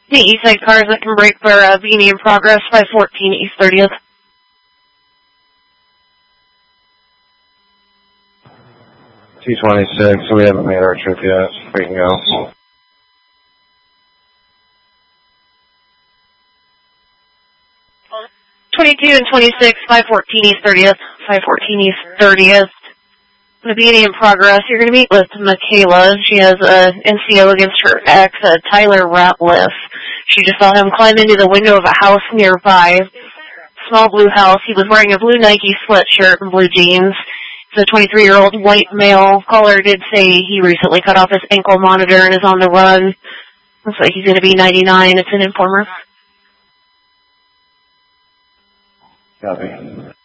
The east side cars that can break for Beanie in progress, 514 East 30th. T26, so we haven't made our trip yet. We can go. 22 and 26, 514 East 30th, 514 East 30th. The Beanie in progress. You're going to meet with Michaela. She has an NCO against her ex, Tyler Ratliff. She just saw him climb into the window of a house nearby. Small blue house. He was wearing a blue Nike sweatshirt and blue jeans. He's a 23-year-old white male. Caller did say he recently cut off his ankle monitor and is on the run. Looks like he's going to be 99. It's an informer. Copy.